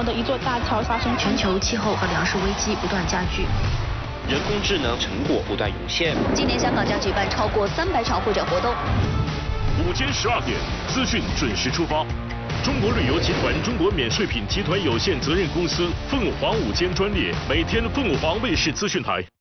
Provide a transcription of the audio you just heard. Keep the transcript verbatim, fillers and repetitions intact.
的一座大桥发生。 全球气候和粮食危机不断加剧， 人工智能成果不断涌现。 今年香港将举办超过三百场会展活动。 午间十二点，资讯准时出发。中国旅游集团中国免税品集团有限责任公司凤凰午间专列，每天凤凰卫视资讯台。